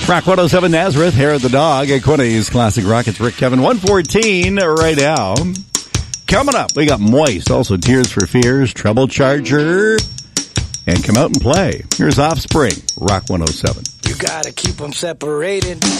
Rock 107 Nazareth, Hair of the Dog, at Quinny's Classic Rock. It's Rick Kevin, 114 right now. Coming up, we got Moist, also Tears for Fears, Treble Charger, and Come Out and Play. Here's Offspring, Rock 107. You gotta keep them separated.